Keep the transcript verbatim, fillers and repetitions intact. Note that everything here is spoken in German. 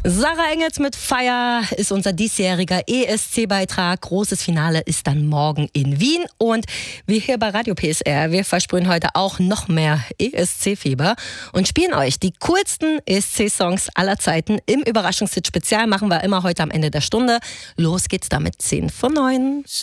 Sarah Engels mit Feier ist unser diesjähriger E S C-Beitrag. Großes Finale ist dann morgen in Wien. Und wir hier bei Radio P S R, wir versprühen heute auch noch mehr E S C-Fieber und spielen euch die coolsten E S C-Songs aller Zeiten. Im Überraschungshit-Spezial machen wir immer heute am Ende der Stunde. Los geht's damit zehn vor neun.